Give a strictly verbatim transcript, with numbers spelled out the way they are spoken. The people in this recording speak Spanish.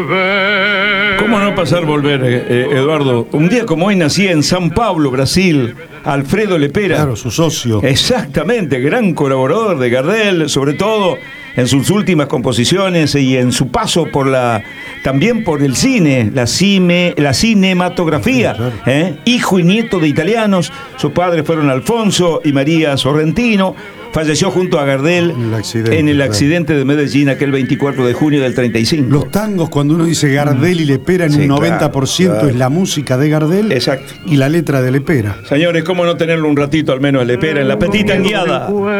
¿Cómo no pasar volver, eh, Eduardo? Un día como hoy nacía en São Paulo, Brasil, Alfredo Lepera. Claro, su socio. Exactamente, gran colaborador de Gardel, sobre todo en sus últimas composiciones y en su paso por la, también por el cine, la, cine, la cinematografía. Claro. ¿eh? Hijo y nieto de italianos, sus padres fueron Alfonso y María Sorrentino. Falleció junto a Gardel en el accidente, en el claro. accidente de Medellín aquel veinticuatro de junio del treinta y cinco. Los tangos, cuando uno dice Gardel y Lepera, en Sí, un noventa por ciento claro, claro. es la música de Gardel. Exacto. Y la letra de Lepera. Señores, ¿cómo no tenerlo un ratito al menos a Lepera en la Petita Enguiada?